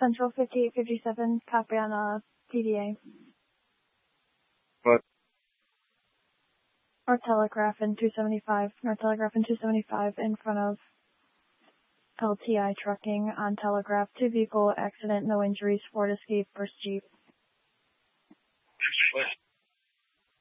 Central 5857, copy on PDA. What? North Telegraph in 275. North Telegraph in 275 in front of LTI Trucking on Telegraph. 2-vehicle accident, no injuries, Ford Escape versus Jeep. What?